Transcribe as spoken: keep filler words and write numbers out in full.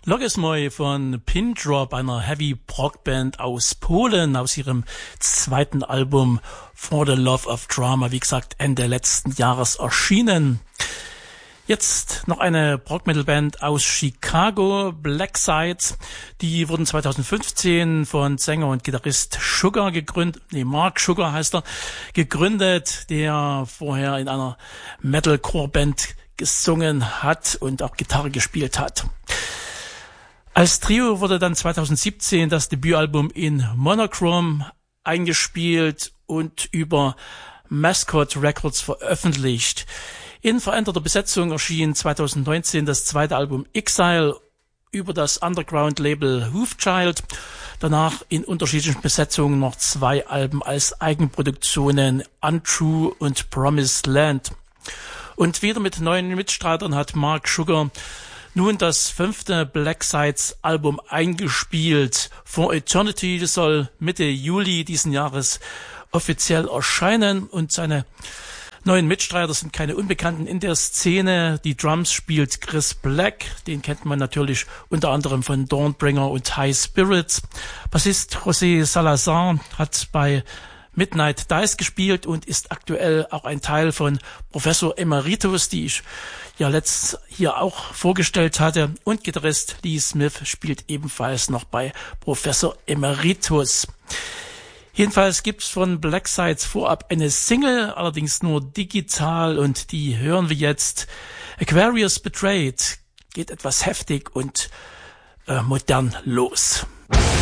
Logismoj von Pin Drop, einer Heavy-Prog-Band aus Polen, aus ihrem zweiten Album For the Love of Drama, wie gesagt, Ende letzten Jahres erschienen. Jetzt noch eine Prog-Metal-Band aus Chicago, Black Sides. Die wurden zweitausendfünfzehn von Sänger und Gitarrist Sugar gegründet, nee, Mark Sugar heißt er, gegründet, der vorher in einer Metalcore-Band gesungen hat und auch Gitarre gespielt hat. Als Trio wurde dann zweitausendsiebzehn das Debütalbum in Monochrome eingespielt und über Mascot Records veröffentlicht. In veränderter Besetzung erschien zweitausendneunzehn das zweite Album Exile über das Underground-Label Hoofchild. Danach in unterschiedlichen Besetzungen noch zwei Alben als Eigenproduktionen, Untrue und Promised Land. Und wieder mit neuen Mitstreitern hat Mark Sugar nun das fünfte Black Sides Album eingespielt. For Eternity soll Mitte Juli diesen Jahres offiziell erscheinen und seine neuen Mitstreiter sind keine Unbekannten in der Szene. Die Drums spielt Chris Black, den kennt man natürlich unter anderem von Dawnbringer und High Spirits. Bassist José Salazar hat bei Midnight Dice gespielt und ist aktuell auch ein Teil von Professor Emeritus, die ich ja letzt hier auch vorgestellt hatte. Und Gitarrist Lee Smith spielt ebenfalls noch bei Professor Emeritus. Jedenfalls gibt's von Black Sides vorab eine Single, allerdings nur digital, und die hören wir jetzt. Aquarius Betrayed geht etwas heftig und äh, modern los.